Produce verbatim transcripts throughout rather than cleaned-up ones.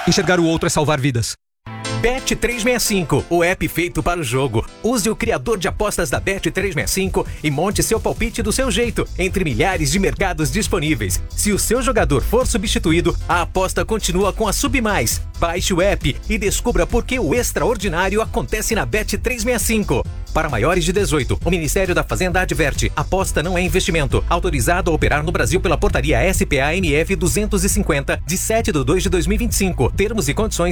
Enxergar o outro é salvar vidas. Bet trezentos e sessenta e cinco, o app feito para o jogo. Use o criador de apostas da Bet trezentos e sessenta e cinco e monte seu palpite do seu jeito, entre milhares de mercados disponíveis. Se o seu jogador for substituído, a aposta continua com a Submais. Baixe o app e descubra por que o extraordinário acontece na Bet trezentos e sessenta e cinco. Para maiores de dezoito, o Ministério da Fazenda adverte: aposta não é investimento. Autorizado a operar no Brasil pela portaria S P A N F duzentos e cinquenta, de sete de dois de dois mil e vinte e cinco. Termos e condições.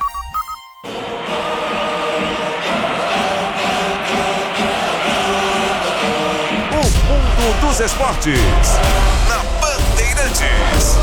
Dos esportes, na Bandeirantes.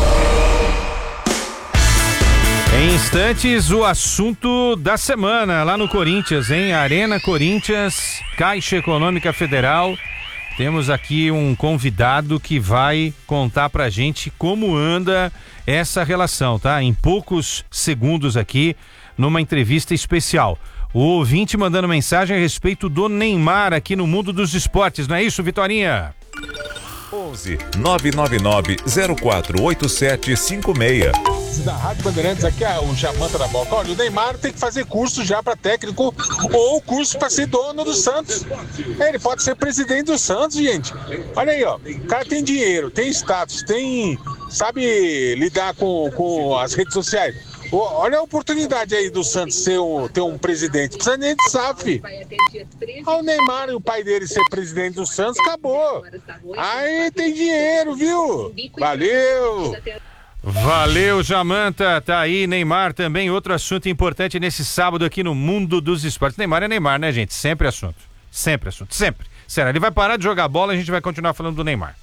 Em instantes, o assunto da semana lá no Corinthians, hein? Arena Corinthians, Caixa Econômica Federal. Temos aqui um convidado que vai contar pra gente como anda essa relação, tá? Em poucos segundos aqui, numa entrevista especial. O ouvinte mandando mensagem a respeito do Neymar aqui no Mundo dos Esportes, não é isso, Vitorinha? onze nove nove nove zero quatro oito sete cinco seis. Da Rádio Bandeirantes, aqui é o Jamanta da Boca. Olha, o Neymar tem que fazer curso já para técnico ou curso para ser dono do Santos. Ele pode ser presidente do Santos, gente. Olha aí, ó. O cara tem dinheiro, tem status, tem, sabe lidar com, com as redes sociais. Olha a oportunidade aí do Santos ser um, ter um presidente. Não precisa nem de S A F. Olha o Neymar e o pai dele ser presidente do Santos, acabou. Aí tem dinheiro, viu? Valeu. Valeu, Jamanta. Tá aí, Neymar também. Outro assunto importante nesse sábado aqui no Mundo dos Esportes. Neymar é Neymar, né, gente? Sempre assunto. Sempre assunto. Sempre. Será? Ele vai parar de jogar bola e a gente vai continuar falando do Neymar.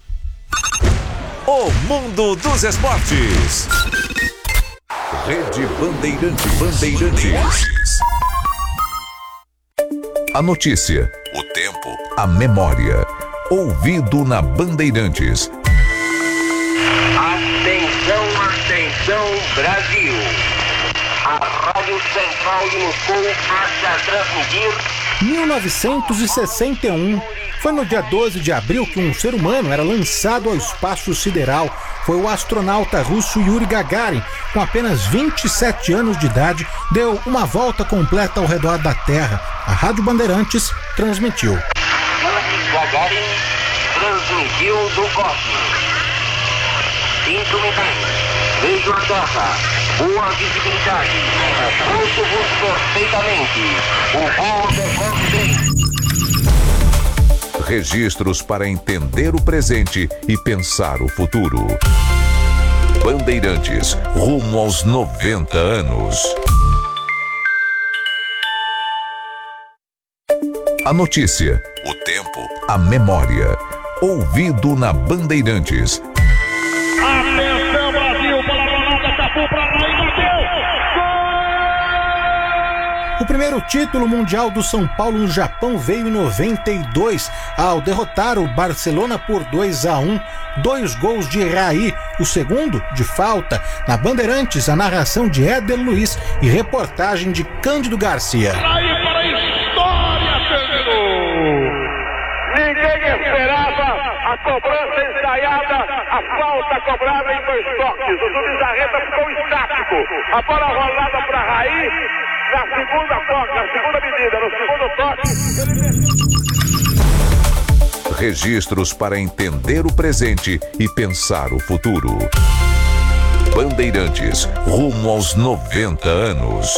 O Mundo dos Esportes. Rede Bandeirantes. Bandeirantes. A notícia, o tempo, a memória. Ouvido na Bandeirantes. Atenção, atenção, Brasil. A Rádio Central de Moscou passa a transmitir. mil novecentos e sessenta e um. Foi no dia doze de abril que um ser humano era lançado ao espaço sideral. Foi o astronauta russo Yuri Gagarin, com apenas vinte e sete anos de idade, deu uma volta completa ao redor da Terra. A Rádio Bandeirantes transmitiu. Yuri Gagarin transmitiu do cosmos. Cinco minutos. Vejo a Terra. Boa visibilidade. Ouço-vos perfeitamente. O voo decorre bem. Registros para entender o presente e pensar o futuro. Bandeirantes, rumo aos noventa anos. A notícia, o tempo, a memória. Ouvido na Bandeirantes. Atenção, Brasil, bola rolada, tapou pra lá e bateu! O primeiro título mundial do São Paulo no Japão veio em noventa e dois, ao derrotar o Barcelona por dois a um, dois gols de Raí, o segundo de falta. Na Bandeirantes, a narração de Éder Luiz e reportagem de Cândido Garcia. Raí para a história, terminou! Ninguém esperava a cobrança ensaiada, a falta cobrada em dois toques. O Zubizarreta ficou estático. A bola rolada para Raí. Na segunda toque, na segunda medida, no segundo toque. Registros para entender o presente e pensar o futuro. Bandeirantes, rumo aos noventa anos.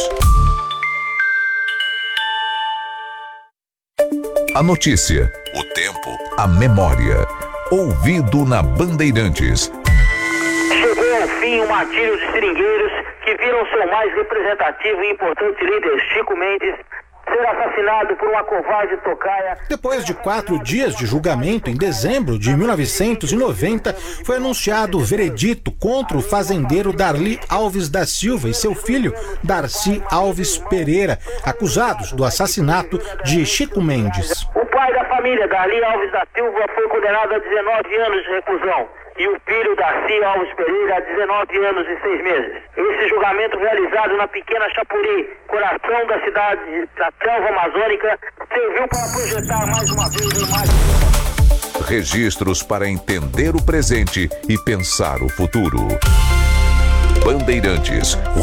A notícia, o tempo, a memória. Ouvido na Bandeirantes. Chegou ao fim o martírio de seringueiros que viram seu mais representativo e importante líder, Chico Mendes, ser assassinado por uma covarde tocaia. Depois de quatro dias de julgamento, em dezembro de mil novecentos e noventa, foi anunciado o veredito contra o fazendeiro Darli Alves da Silva e seu filho, Darcy Alves Pereira, acusados do assassinato de Chico Mendes. O pai da família, Darli Alves da Silva, foi condenado a dezenove anos de reclusão. E o filho Darcy Alves Pereira a dezenove anos e seis meses. Esse julgamento realizado na pequena Chapuri, coração da cidade da selva amazônica, serviu para projetar mais uma vez a imagem. Registros para entender o presente e pensar o futuro. Bandeirantes.